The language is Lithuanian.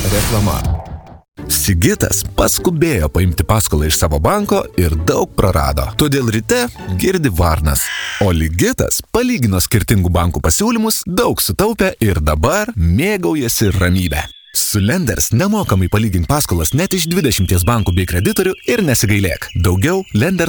Reklama. Sigitas paskubėjo paimti paskolą iš savo banko ir daug prarado. Todėl ryte girdi varnas. O Ligitas palygino skirtingų bankų pasiūlymus, daug sutaupė ir dabar mėgaujasi ramybę. Su Lenders nemokamai palygink paskolas net iš 20 bankų bei kreditorių ir nesigailėk. Daugiau Lenders